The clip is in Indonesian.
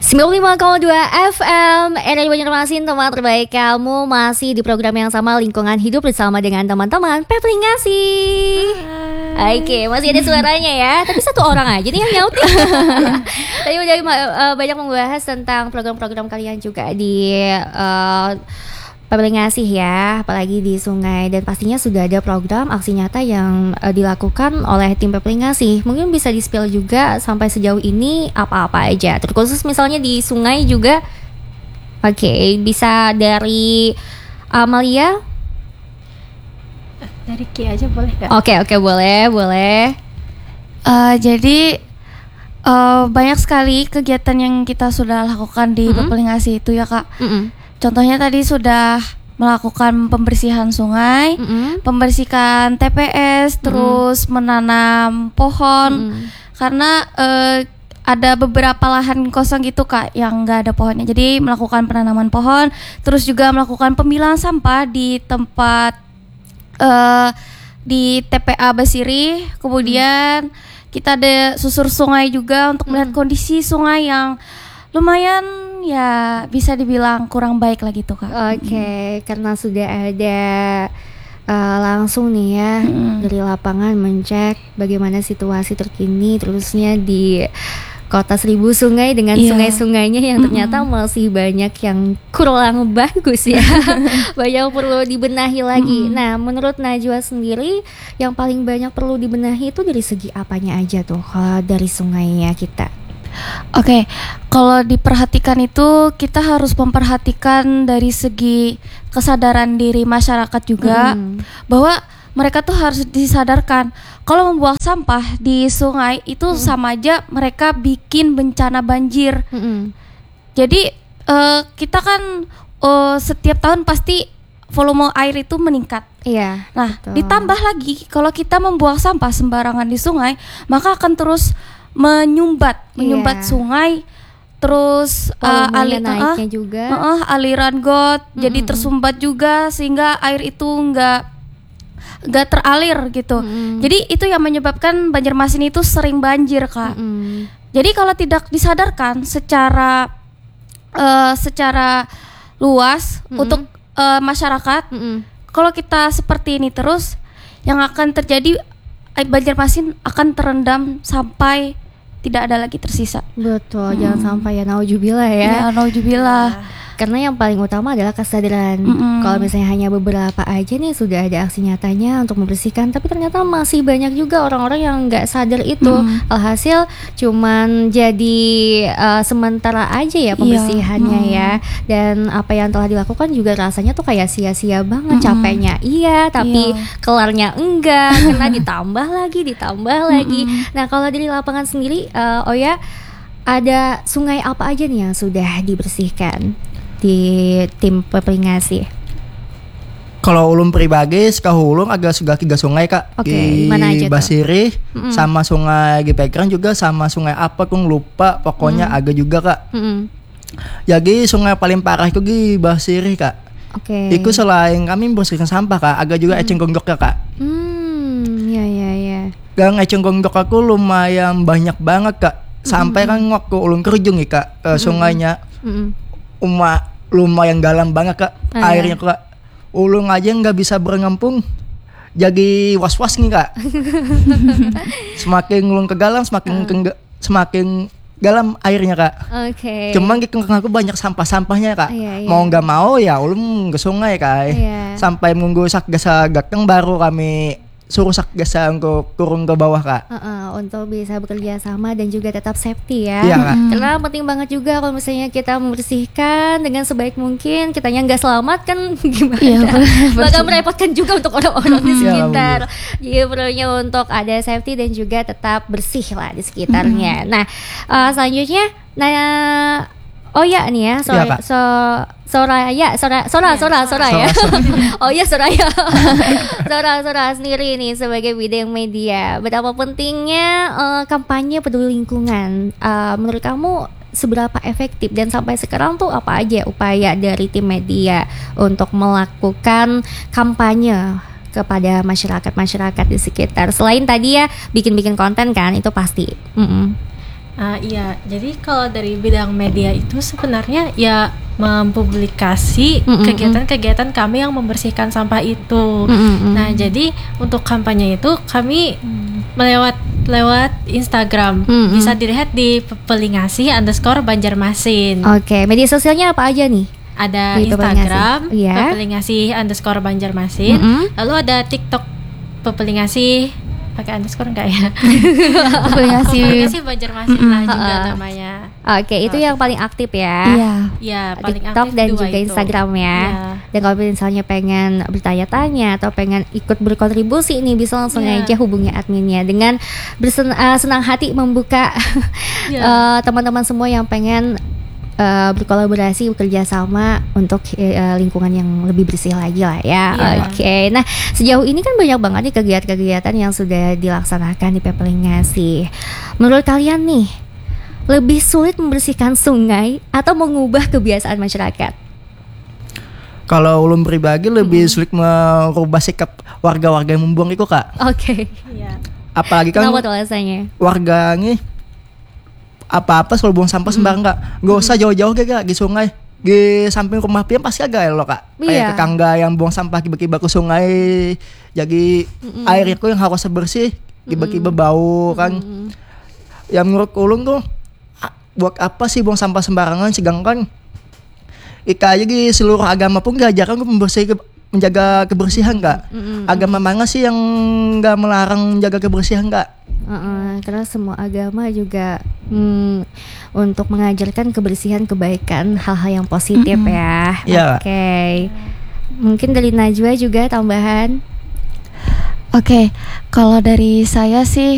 95,2 FM Radio Banjarmasin, teman terbaik kamu. Masih di program yang sama, Lingkungan Hidup, bersama dengan teman-teman Pepli Ngasih. Oke, masih ada suaranya ya. Tapi satu orang aja nih yang nyautin. Tadi udah banyak membahas tentang program-program kalian juga di Pepli Ngasih ya, apalagi di sungai. Dan pastinya sudah ada program aksi nyata yang dilakukan oleh tim Pepli Ngasih. Mungkin bisa di-spill juga sampai sejauh ini apa-apa aja, terkhusus misalnya di sungai juga. Oke, bisa dari Amalia. Dari Ki aja boleh gak? Oke, boleh. Jadi banyak sekali kegiatan yang kita sudah lakukan di Pepli Ngasih itu ya Kak. Contohnya tadi sudah melakukan pembersihan sungai, membersihkan TPS, terus menanam pohon. Karena ada beberapa lahan kosong gitu Kak yang nggak ada pohonnya. Jadi melakukan penanaman pohon, terus juga melakukan pemilahan sampah di tempat di TPA Basiri. Kemudian kita ada susur sungai juga untuk melihat kondisi sungai yang lumayan ya bisa dibilang kurang baik lah gitu Kak. Oke, karena sudah ada langsung nih ya dari lapangan mencek bagaimana situasi terkini terusnya di Kota Seribu Sungai dengan sungai-sungainya yang ternyata masih banyak yang kurang bagus ya. Banyak perlu dibenahi lagi. Nah, menurut Najwa sendiri yang paling banyak perlu dibenahi itu dari segi apanya aja tuh kalau dari sungainya kita? Oke, kalau diperhatikan itu kita harus memperhatikan dari segi kesadaran diri masyarakat juga, bahwa mereka tuh harus disadarkan kalau membuang sampah di sungai itu sama aja mereka bikin bencana banjir. Jadi kita kan setiap tahun pasti volume air itu meningkat. Iya. Nah, betul. ditambah lagi kalau kita membuang sampah sembarangan di sungai, maka akan terus menyumbat sungai, terus naiknya juga aliran got jadi tersumbat juga sehingga air itu nggak teralir gitu. Jadi itu yang menyebabkan Banjarmasin itu sering banjir Kak. Jadi kalau tidak disadarkan secara luas untuk masyarakat, kalau kita seperti ini terus, yang akan terjadi Banjarmasin akan terendam sampai tidak ada lagi tersisa. Betul, jangan sampai ya, naujubillah ya. Ya, naujubillah. Karena yang paling utama adalah kesadaran. Kalau misalnya hanya beberapa aja nih sudah ada aksi nyatanya untuk membersihkan, tapi ternyata masih banyak juga orang-orang yang nggak sadar itu. Alhasil cuman jadi sementara aja ya pembersihannya ya. Dan apa yang telah dilakukan juga rasanya tuh kayak sia-sia banget. Capeknya iya, tapi kelarnya enggak. Karena ditambah lagi. Nah, kalau dari lapangan sendiri, Oya, ada sungai apa aja nih yang sudah dibersihkan di tim Pepli Ngasih? Kalau ulun pribadi sekahulun agak sudah 3 sungai Kak. Di mana aja Basiri, sama sungai Gipekran juga, sama sungai apa kung lupa, pokoknya agak juga Kak. Jadi sungai paling parah itu di Basiri Kak. Itu selain kami membersihkan sampah Kak, agak juga eceng gondok ya Kak. Ya. Gang eceng gondok aku lumayan banyak banget Kak. Sampai kan waktu ulun kerjung nih Kak, sungainya lumayan dalam banget Kak, airnya Kak. Ulun aja nggak bisa berengempung, jadi was-was nih Kak. Semakin ulun ke dalam, semakin dalam airnya Kak. Cuman di kengkang aku banyak sampah-sampahnya Kak. Mau nggak mau ya ulun ke sungai Kak. Sampai menunggu sakgasa gateng baru kami suruh sakgasa untuk turun ke bawah Kak. Untuk bisa bekerja sama dan juga tetap safety ya. Iya Kak. Karena penting banget juga kalau misalnya kita membersihkan dengan sebaik mungkin, kitanya nggak selamat kan gimana? Bakal merepotkan juga untuk orang-orang di sekitar. Jadi perlunya untuk ada safety dan juga tetap bersih lah di sekitarnya. Nah, selanjutnya nih ya, Soraya. Oh ya, Soraya. Sora sendiri nih sebagai bidang media. Betapa pentingnya kampanye peduli lingkungan. Menurut kamu seberapa efektif dan sampai sekarang tuh apa aja upaya dari tim media untuk melakukan kampanye kepada masyarakat di sekitar? Selain tadi ya bikin konten kan, itu pasti. Iya, jadi kalau dari bidang media itu sebenarnya ya mempublikasi kegiatan-kegiatan kami yang membersihkan sampah itu. Nah, jadi untuk kampanye itu kami lewat Instagram, bisa dilihat di @Pepelingasi_Banjarmasin. Oke, media sosialnya apa aja nih? Ada Di Instagram Iya. Pepelingasi_Banjarmasin, lalu ada TikTok Pepelingasi, pakai underscore enggak ya? Pepelingasi Banjarmasin lah juga namanya. Oke, itu yang paling aktif ya. Iya. Ya, paling TikTok aktif dan dua juga itu. Instagram ya. Iya. Dan kalau misalnya pengen bertanya-tanya atau pengen ikut berkontribusi nih, bisa langsung Iya. aja hubungi adminnya dengan senang hati membuka Iya. teman-teman semua yang pengen berkolaborasi, bekerja sama untuk lingkungan yang lebih bersih lagi lah ya. Iya. Oke. Nah, sejauh ini kan banyak banget nih kegiatan-kegiatan yang sudah dilaksanakan di Pepelingasi. Menurut kalian nih, lebih sulit membersihkan sungai atau mengubah kebiasaan masyarakat? Kalau ulun pribadi lebih sulit merubah sikap warga-warga yang membuang itu, Kak. Oke. Iya. Apalagi kan Kenapa tuh alasannya? warga nih apa-apa selalu buang sampah sembarang, Kak. Gak usah jauh-jauh Kak di sungai. Di samping rumah pian pasti agak elok, Kak. Iya. Kayak tetangga yang buang sampah tiba-tiba ke sungai, jadi air itu yang harusnya bersih tiba-tiba bau kan. Yang menurut ulun tuh buat apa sih buang sampah sembarangan, sedangkan ika aja di seluruh agama pun diajarkan untuk menjaga kebersihan, Kak. Agama mana sih yang nggak melarang menjaga kebersihan, Kak? Karena semua agama juga untuk mengajarkan kebersihan, kebaikan, hal-hal yang positif ya. Iya. Oke. Mungkin dari Najwa juga tambahan. Oke, kalau dari saya sih